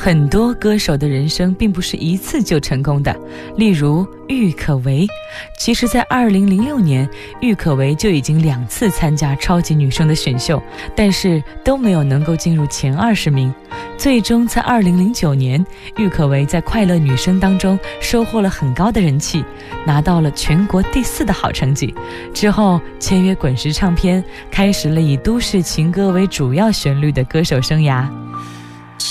很多歌手的人生并不是一次就成功的，例如郁可唯。其实在2006年，郁可唯就已经2次参加超级女声的选秀，但是都没有能够进入前20名。最终在2009年，郁可唯在快乐女声当中收获了很高的人气，拿到了全国第4的好成绩。之后签约滚石唱片，开始了以都市情歌为主要旋律的歌手生涯。